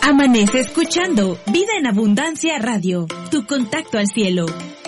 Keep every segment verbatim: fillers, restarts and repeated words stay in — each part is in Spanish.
Amanece escuchando Vida en Abundancia Radio, tu contacto al cielo.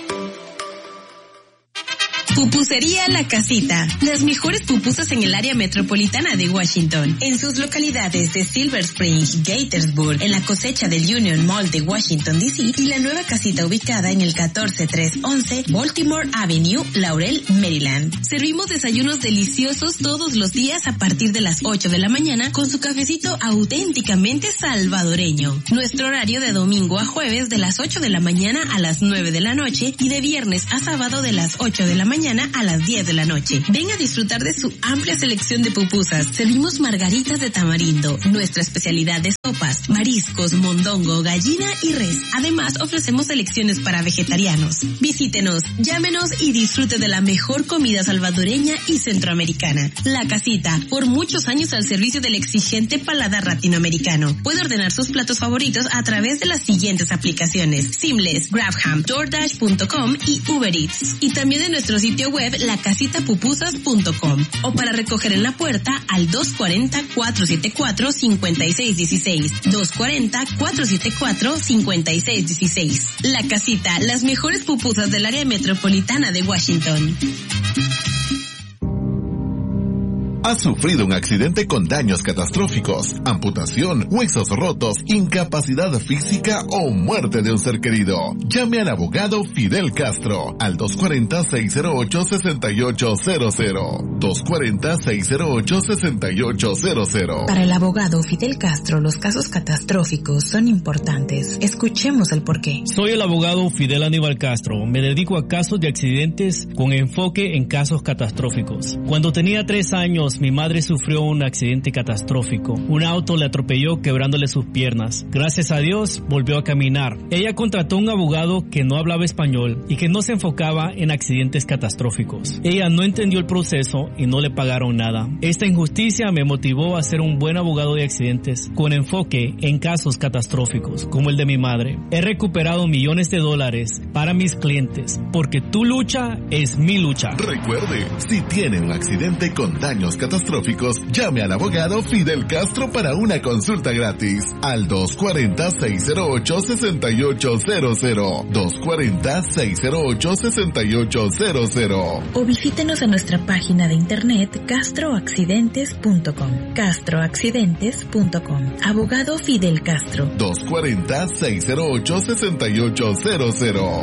Pupusería La Casita. Las mejores pupusas en el área metropolitana de Washington. En sus localidades de Silver Spring, Gaithersburg, en la cosecha del Union Mall de Washington, D C y la nueva casita ubicada en el catorce trescientos once Baltimore Avenue, Laurel, Maryland. Servimos desayunos deliciosos todos los días a partir de las ocho de la mañana con su cafecito auténticamente salvadoreño. Nuestro horario de domingo a jueves de las ocho de la mañana a las nueve de la noche y de viernes a sábado de las ocho de la mañana a las diez de la noche. Ven a disfrutar de su amplia selección de pupusas. Servimos margaritas de tamarindo, nuestra especialidad de sopas, mariscos, mondongo, gallina y res. Además, ofrecemos selecciones para vegetarianos. Visítenos, llámenos y disfrute de la mejor comida salvadoreña y centroamericana. La Casita, por muchos años al servicio del exigente paladar latinoamericano. Puede ordenar sus platos favoritos a través de las siguientes aplicaciones: Seamless, GrabHam, DoorDash punto com y Uber Eats. Y también en nuestro sitio web la casita pupusas punto com o para recoger en la puerta al dos cuatro cero, cuatro siete cuatro, cinco seis uno seis, dos cuatro cero, cuatro siete cuatro, cinco seis uno seis. La Casita, las mejores pupusas del área metropolitana de Washington. ¿Has sufrido un accidente con daños catastróficos, amputación, huesos rotos, incapacidad física o muerte de un ser querido? Llame al abogado Fidel Castro al dos cuatro cero, seis cero ocho, seis ocho cero cero. dos cuatro cero, seis cero ocho, seis ocho cero cero. Para el abogado Fidel Castro, los casos catastróficos son importantes. Escuchemos el porqué. Soy el abogado Fidel Aníbal Castro. Me dedico a casos de accidentes con enfoque en casos catastróficos. Cuando tenía tres años, mi madre sufrió un accidente catastrófico. Un auto le atropelló quebrándole sus piernas. Gracias a Dios, volvió a caminar. Ella contrató un abogado que no hablaba español y que no se enfocaba en accidentes catastróficos. Ella no entendió el proceso y no le pagaron nada. Esta injusticia me motivó a ser un buen abogado de accidentes con enfoque en casos catastróficos, como el de mi madre. He recuperado millones de dólares para mis clientes, porque tu lucha es mi lucha. Recuerde, si tiene un accidente con daños catastróficos, catastróficos, llame al abogado Fidel Castro para una consulta gratis al dos cuatro cero, seis cero ocho, seis ocho cero cero, dos cuatro cero, seis cero ocho, seis ocho cero cero. O visítenos en nuestra página de internet castro accidentes punto com. castro accidentes punto com. Abogado Fidel Castro. dos cuatro cero, seis cero ocho, seis ocho cero cero.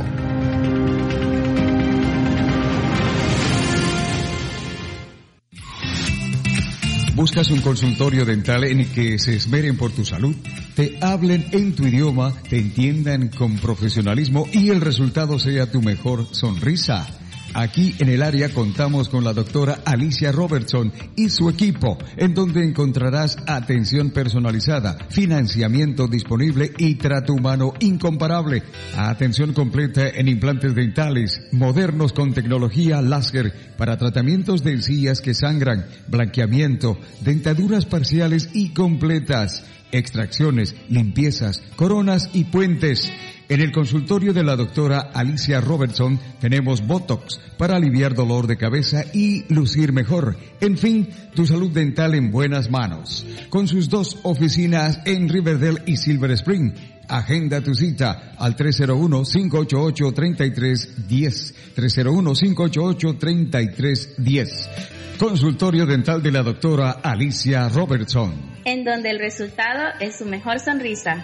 ¿Buscas un consultorio dental en el que se esmeren por tu salud? Te hablen en tu idioma, te entiendan con profesionalismo y el resultado sea tu mejor sonrisa. Aquí en el área contamos con la doctora Alicia Robertson y su equipo, en donde encontrarás atención personalizada, financiamiento disponible y trato humano incomparable. Atención completa en implantes dentales, modernos con tecnología láser para tratamientos de encías que sangran, blanqueamiento, dentaduras parciales y completas, extracciones, limpiezas, coronas y puentes. En el consultorio de la doctora Alicia Robertson tenemos Botox para aliviar dolor de cabeza y lucir mejor. En fin, tu salud dental en buenas manos. Con sus dos oficinas en Riverdale y Silver Spring. Agenda tu cita al tres cero uno, cinco ocho ocho, tres tres uno cero. tres cero uno, cinco ocho ocho, tres tres uno cero. Consultorio dental de la doctora Alicia Robertson. En donde el resultado es su mejor sonrisa.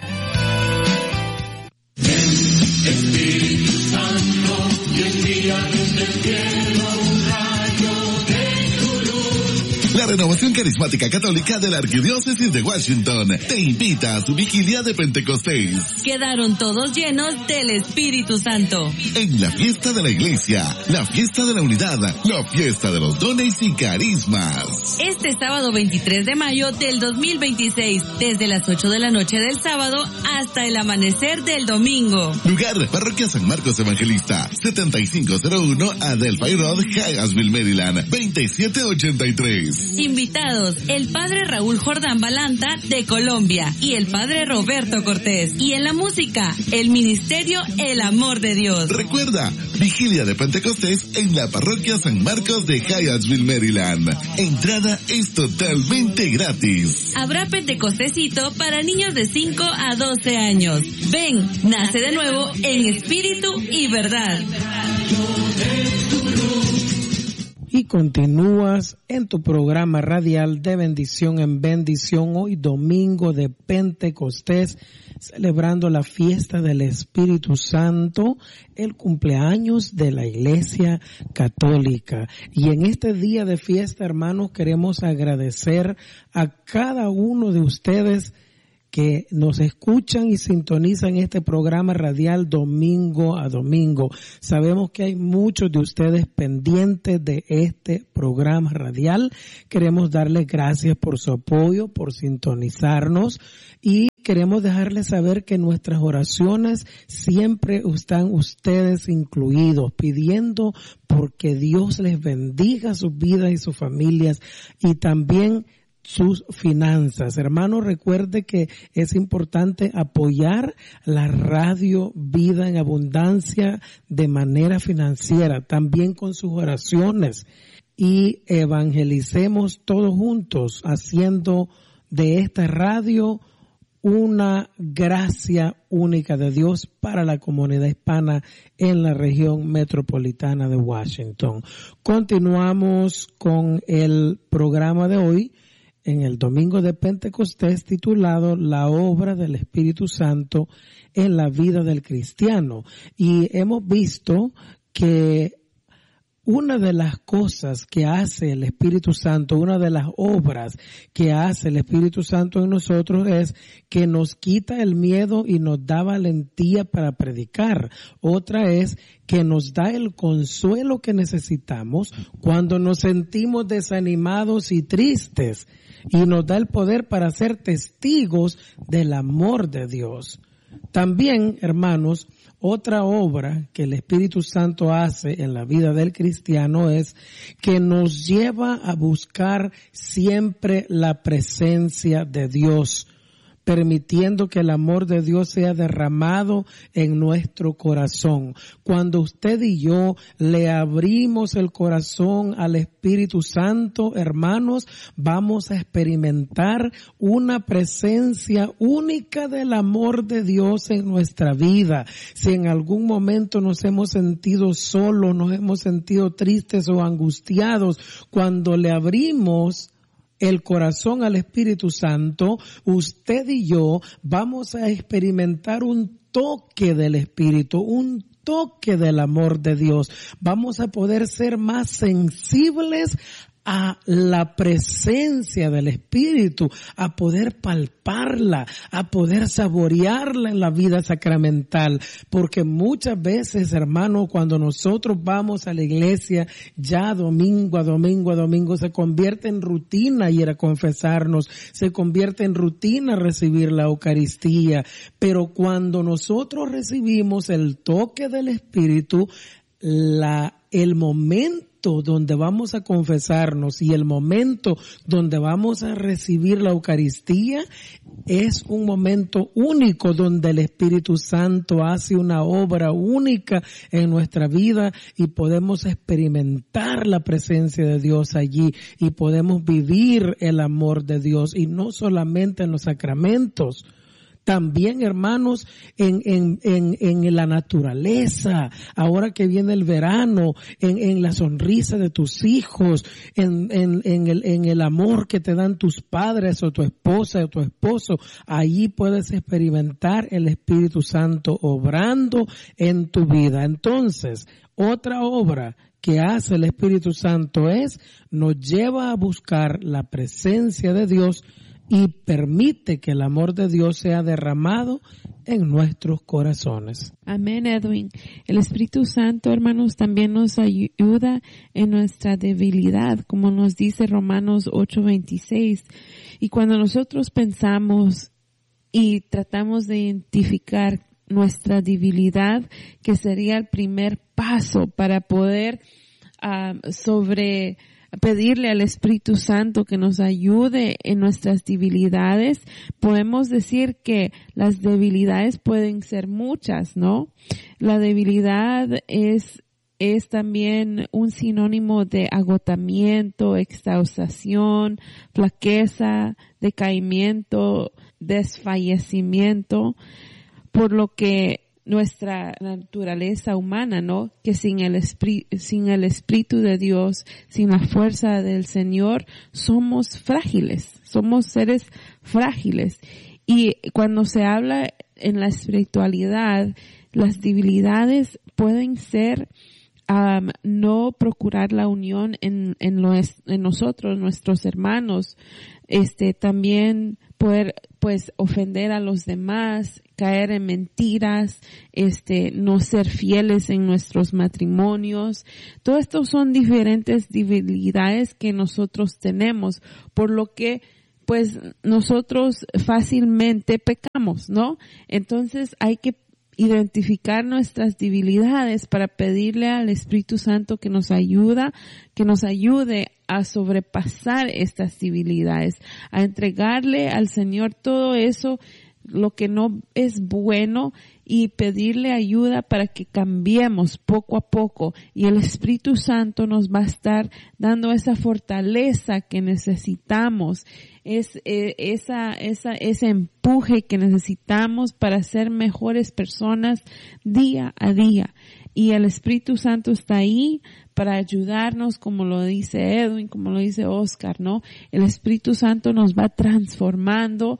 Espíritu Santo, y envía desde el cielo un rayo de tu luz. La Renovación Carismática Católica de la Arquidiócesis de Washington te invita a su vigilia de Pentecostés. Quedaron todos llenos del Espíritu Santo. En la fiesta de la iglesia, la fiesta de la unidad, la fiesta de los dones y carismas. Este sábado veintitrés de mayo del dos mil veintiséis, desde las ocho de la noche del sábado hasta el amanecer del domingo. Lugar, Parroquia San Marcos Evangelista, setenta y cinco cero uno Adelphi Road, Hyattsville, Maryland, veintisiete ochenta y tres. Invitados, el padre Raúl Jordán Balanta de Colombia y el padre Roberto Cortés. Y en la música, el ministerio El Amor de Dios. Recuerda, vigilia de Pentecostés en la parroquia San Marcos de Hyattsville, Maryland. Entrada es totalmente gratis. Habrá Pentecostésito para niños de cinco a doce años. Ven, nace de nuevo en espíritu y verdad. Y continúas en tu programa radial de bendición en bendición, hoy domingo de Pentecostés, celebrando la fiesta del Espíritu Santo, el cumpleaños de la Iglesia Católica. Y en este día de fiesta, hermanos, queremos agradecer a cada uno de ustedes que nos escuchan y sintonizan este programa radial domingo a domingo. Sabemos que hay muchos de ustedes pendientes de este programa radial. Queremos darles gracias por su apoyo, por sintonizarnos, y queremos dejarles saber que nuestras oraciones siempre están ustedes incluidos, pidiendo porque Dios les bendiga sus vidas y sus familias, y también sus finanzas. Hermano, recuerde que es importante apoyar la radio Vida en Abundancia de manera financiera, también con sus oraciones, y evangelicemos todos juntos, haciendo de esta radio una gracia única de Dios para la comunidad hispana en la región metropolitana de Washington. Continuamos con el programa de hoy, en el domingo de Pentecostés, titulado La obra del Espíritu Santo en la vida del cristiano. Y hemos visto que una de las cosas que hace el Espíritu Santo, una de las obras que hace el Espíritu Santo en nosotros, es que nos quita el miedo y nos da valentía para predicar. Otra es que nos da el consuelo que necesitamos cuando nos sentimos desanimados y tristes, y nos da el poder para ser testigos del amor de Dios. También, hermanos, otra obra que el Espíritu Santo hace en la vida del cristiano es que nos lleva a buscar siempre la presencia de Dios, permitiendo que el amor de Dios sea derramado en nuestro corazón. Cuando usted y yo le abrimos el corazón al Espíritu Santo, hermanos, vamos a experimentar una presencia única del amor de Dios en nuestra vida. Si en algún momento nos hemos sentido solos, nos hemos sentido tristes o angustiados, cuando le abrimos el corazón al Espíritu Santo, usted y yo vamos a experimentar un toque del Espíritu, un toque del amor de Dios. Vamos a poder ser más sensibles a la presencia del Espíritu, a poder palparla, a poder saborearla en la vida sacramental, porque muchas veces, hermano, cuando nosotros vamos a la iglesia, ya domingo a domingo a domingo, se convierte en rutina ir a confesarnos, se convierte en rutina recibir la Eucaristía, pero cuando nosotros recibimos el toque del Espíritu, la, el momento donde vamos a confesarnos y el momento donde vamos a recibir la Eucaristía es un momento único donde el Espíritu Santo hace una obra única en nuestra vida y podemos experimentar la presencia de Dios allí y podemos vivir el amor de Dios, y no solamente en los sacramentos. También, hermanos, en, en, en, en la naturaleza, ahora que viene el verano, en, en la sonrisa de tus hijos, en, en, en, el, en el amor que te dan tus padres o tu esposa o tu esposo, allí puedes experimentar el Espíritu Santo obrando en tu vida. Entonces, otra obra que hace el Espíritu Santo es, nos lleva a buscar la presencia de Dios y permite que el amor de Dios sea derramado en nuestros corazones. Amén, Edwin. El Espíritu Santo, hermanos, también nos ayuda en nuestra debilidad, como nos dice Romanos ocho veintiséis. Y cuando nosotros pensamos y tratamos de identificar nuestra debilidad, que sería el primer paso para poder uh, sobre pedirle al Espíritu Santo que nos ayude en nuestras debilidades, podemos decir que las debilidades pueden ser muchas, ¿no? La debilidad es es también un sinónimo de agotamiento, exhaustación, flaqueza, decaimiento, desfallecimiento, por lo que nuestra naturaleza humana, ¿no? Que sin el espíritu, sin el Espíritu de Dios, sin la fuerza del Señor, somos frágiles, somos seres frágiles. Y cuando se habla en la espiritualidad, las debilidades pueden ser Um, no procurar la unión en, en, lo es, en nosotros, nuestros hermanos, este, también poder, pues, ofender a los demás, caer en mentiras, este, no ser fieles en nuestros matrimonios. Todo esto son diferentes debilidades que nosotros tenemos, por lo que, pues, nosotros fácilmente pecamos, ¿no? Entonces hay que identificar nuestras debilidades para pedirle al Espíritu Santo que nos ayuda, que nos ayude a sobrepasar estas debilidades, a entregarle al Señor todo eso, lo que no es bueno, y pedirle ayuda para que cambiemos poco a poco, y el Espíritu Santo nos va a estar dando esa fortaleza que necesitamos, es eh, esa esa ese empuje que necesitamos para ser mejores personas día a día. Y el Espíritu Santo está ahí para ayudarnos, como lo dice Edwin, como lo dice Oscar, ¿no? El Espíritu Santo nos va transformando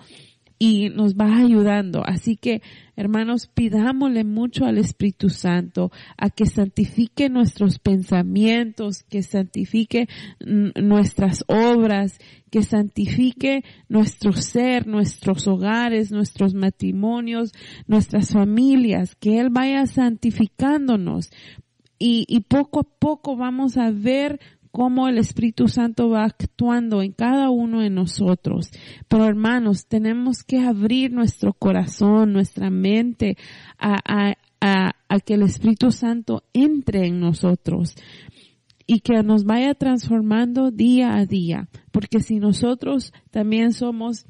y nos va ayudando. Así que, hermanos, pidámosle mucho al Espíritu Santo a que santifique nuestros pensamientos, que santifique n- nuestras obras, que santifique nuestro ser, nuestros hogares, nuestros matrimonios, nuestras familias, que Él vaya santificándonos. Y, y poco a poco vamos a ver cómo el Espíritu Santo va actuando en cada uno de nosotros. Pero hermanos, tenemos que abrir nuestro corazón, nuestra mente a, a, a, a que el Espíritu Santo entre en nosotros y que nos vaya transformando día a día. Porque si nosotros también somos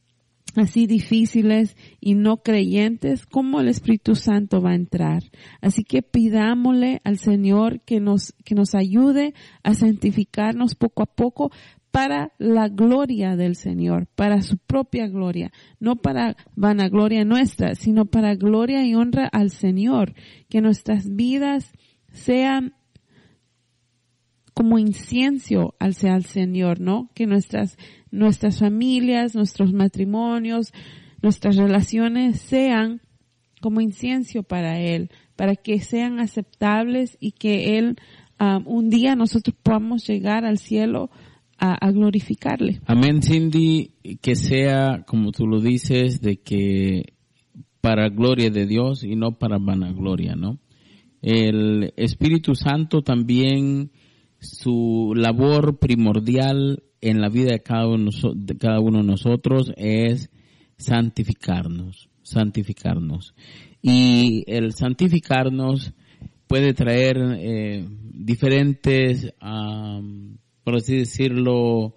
así difíciles y no creyentes, ¿cómo el Espíritu Santo va a entrar? Así que pidámosle al Señor que nos, que nos ayude a santificarnos poco a poco para la gloria del Señor, para su propia gloria, no para vanagloria nuestra, sino para gloria y honra al Señor, que nuestras vidas sean como incienso al, al Señor, ¿no? Que nuestras nuestras familias, nuestros matrimonios, nuestras relaciones sean como incienso para Él, para que sean aceptables y que Él, um, un día nosotros podamos llegar al cielo a, a glorificarle. Amén, Cindy, que sea, como tú lo dices, de que para gloria de Dios y no para vanagloria, ¿no? El Espíritu Santo también, su labor primordial en la vida de cada uno de cada uno de nosotros es santificarnos, santificarnos. Y el santificarnos puede traer eh, diferentes, um, por así decirlo,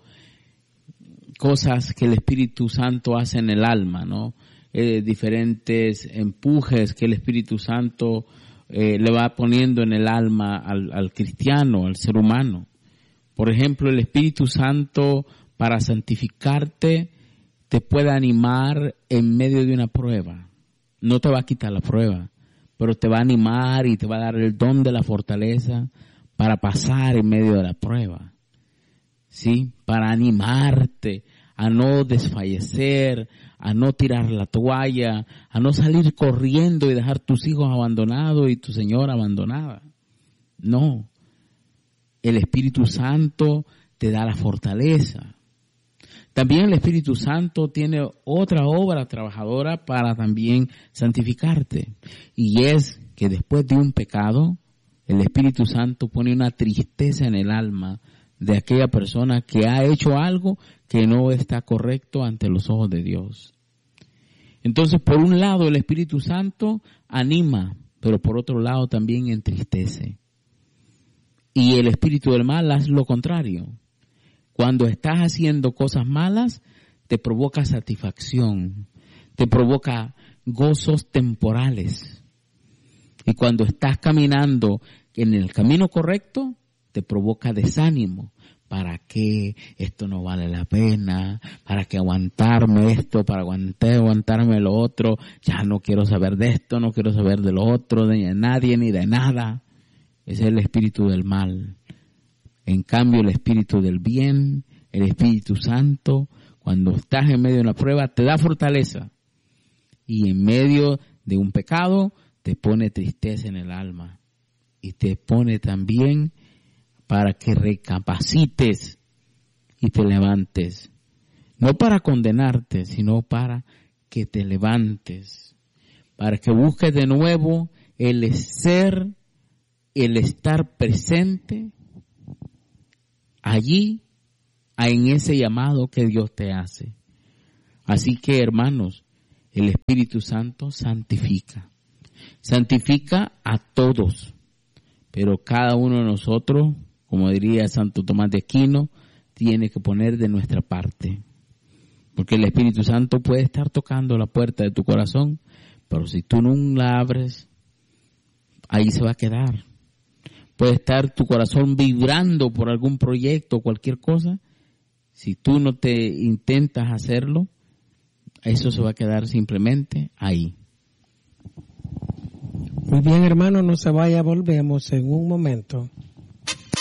cosas que el Espíritu Santo hace en el alma, ¿no? Eh, diferentes empujes que el Espíritu Santo eh, le va poniendo en el alma al, al cristiano, al ser humano. Por ejemplo, el Espíritu Santo, para santificarte, te puede animar en medio de una prueba. No te va a quitar la prueba, pero te va a animar y te va a dar el don de la fortaleza para pasar en medio de la prueba. ¿Sí? Para animarte a no desfallecer, a no tirar la toalla, a no salir corriendo y dejar tus hijos abandonados y tu señora abandonada. No. El Espíritu Santo te da la fortaleza. También el Espíritu Santo tiene otra obra trabajadora para también santificarte. Y es que después de un pecado, el Espíritu Santo pone una tristeza en el alma de aquella persona que ha hecho algo que no está correcto ante los ojos de Dios. Entonces, por un lado, el Espíritu Santo anima, pero por otro lado también entristece. Y el espíritu del mal hace lo contrario. Cuando estás haciendo cosas malas, te provoca satisfacción, te provoca gozos temporales. Y cuando estás caminando en el camino correcto, te provoca desánimo. ¿Para qué? Esto no vale la pena. ¿Para qué aguantarme esto? ¿Para aguantar, aguantarme lo otro? Ya no quiero saber de esto, no quiero saber de lo otro, de nadie ni de nada. Ese es el espíritu del mal. En cambio, el espíritu del bien, el Espíritu Santo, cuando estás en medio de una prueba, te da fortaleza. Y en medio de un pecado, te pone tristeza en el alma. Y te pone también para que recapacites y te levantes. No para condenarte, sino para que te levantes. Para que busques de nuevo el ser, el estar presente allí, en ese llamado que Dios te hace. Así que, hermanos, el Espíritu Santo santifica. Santifica a todos, pero cada uno de nosotros, como diría Santo Tomás de Aquino, tiene que poner de nuestra parte. Porque el Espíritu Santo puede estar tocando la puerta de tu corazón, pero si tú no la abres, ahí se va a quedar. Puede estar tu corazón vibrando por algún proyecto o cualquier cosa. Si tú no te intentas hacerlo, eso se va a quedar simplemente ahí. Muy bien, hermano, no se vaya, volvemos en un momento.